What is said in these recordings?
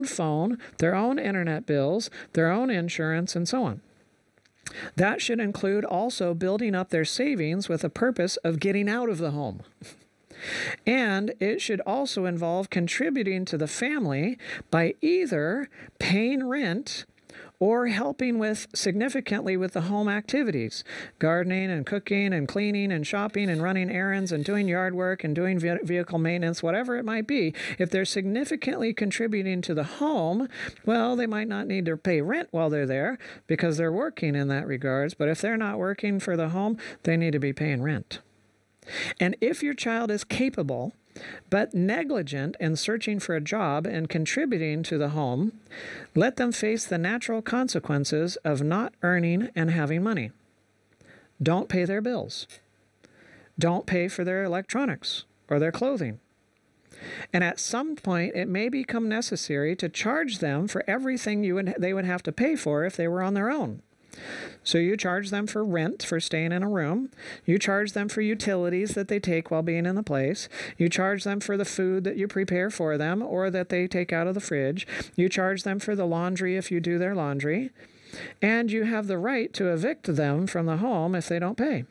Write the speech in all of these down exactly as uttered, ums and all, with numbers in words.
phone, their own internet bills, their own insurance, and so on. That should include also building up their savings with a purpose of getting out of the home. And it should also involve contributing to the family by either paying rent or helping with significantly with the home activities, gardening and cooking and cleaning and shopping and running errands and doing yard work and doing vehicle maintenance, whatever it might be. If they're significantly contributing to the home, well, they might not need to pay rent while they're there because they're working in that regards. But if they're not working for the home, they need to be paying rent. And if your child is capable but negligent in searching for a job and contributing to the home, let them face the natural consequences of not earning and having money. Don't pay their bills. Don't pay for their electronics or their clothing. And at some point, it may become necessary to charge them for everything you would, they would have to pay for if they were on their own. So you charge them for rent for staying in a room. You charge them for utilities that they take while being in the place. You charge them for the food that you prepare for them or that they take out of the fridge. You charge them for the laundry if you do their laundry. And you have the right to evict them from the home if they don't pay.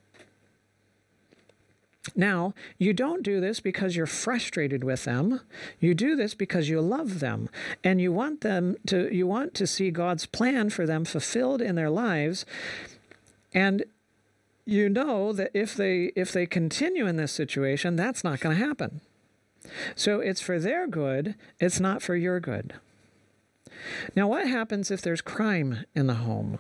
Now, you don't do this because you're frustrated with them. You do this because you love them and you want them to you want to see God's plan for them fulfilled in their lives. And you know that if they if they continue in this situation, that's not going to happen. So it's for their good, it's not for your good. Now, what happens if there's crime in the home?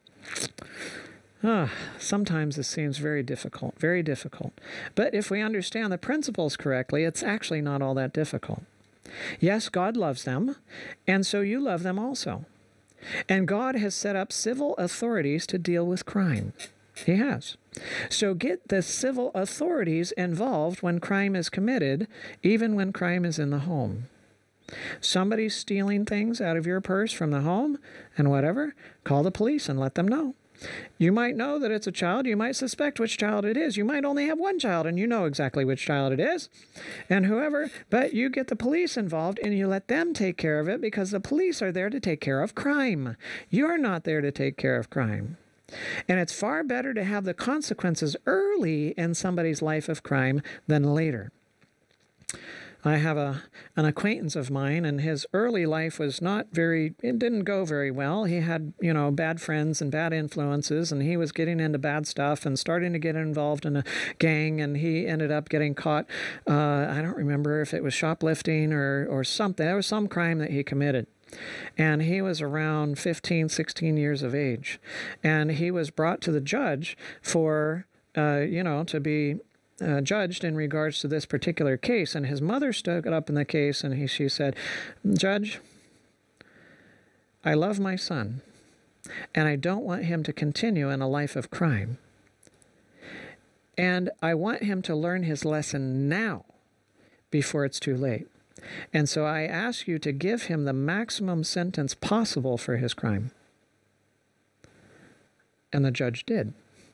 Ah, sometimes this seems very difficult, very difficult. But if we understand the principles correctly, it's actually not all that difficult. Yes, God loves them, and so you love them also. And God has set up civil authorities to deal with crime. He has. So get the civil authorities involved when crime is committed, even when crime is in the home. Somebody's stealing things out of your purse from the home and whatever, call the police and let them know. You might know that it's a child. You might suspect which child it is. You might only have one child, and you know exactly which child it is. And whoever, but you get the police involved, and you let them take care of it because the police are there to take care of crime. You're not there to take care of crime. And it's far better to have the consequences early in somebody's life of crime than later. I have a an acquaintance of mine, and his early life was not very, it didn't go very well. He had, you know, bad friends and bad influences, and he was getting into bad stuff and starting to get involved in a gang, and he ended up getting caught. Uh, I don't remember if it was shoplifting or, or something. There was some crime that he committed. And he was around fifteen, sixteen years of age. And he was brought to the judge for, uh, you know, to be Uh, judged in regards to this particular case. And his mother stood up in the case and he, she said, "Judge, I love my son and I don't want him to continue in a life of crime. And I want him to learn his lesson now before it's too late. And so I ask you to give him the maximum sentence possible for his crime." And the judge did.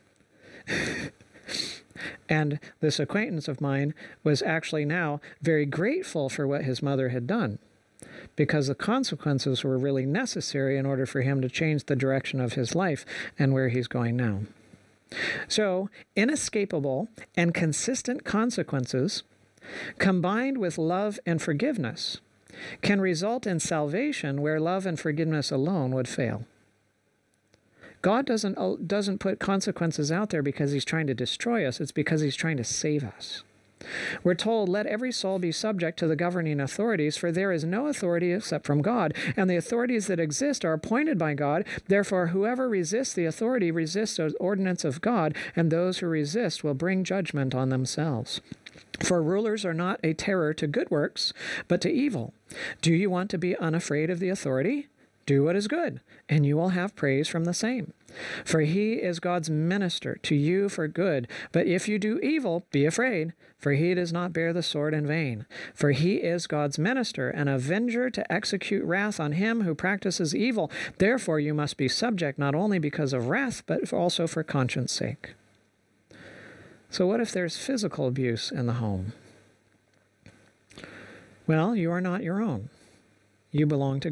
And this acquaintance of mine was actually now very grateful for what his mother had done, because the consequences were really necessary in order for him to change the direction of his life and where he's going now. So, inescapable and consistent consequences, combined with love and forgiveness, can result in salvation where love and forgiveness alone would fail. God doesn't, doesn't put consequences out there because he's trying to destroy us. It's because he's trying to save us. We're told, "Let every soul be subject to the governing authorities, for there is no authority except from God, and the authorities that exist are appointed by God. Therefore, whoever resists the authority resists the ordinance of God, and those who resist will bring judgment on themselves. For rulers are not a terror to good works, but to evil. Do you want to be unafraid of the authority? Do what is good, and you will have praise from the same. For he is God's minister to you for good. But if you do evil, be afraid, for he does not bear the sword in vain. For he is God's minister, an avenger to execute wrath on him who practices evil. Therefore you must be subject not only because of wrath, but also for conscience sake." So what if there's physical abuse in the home? Well, you are not your own. You belong to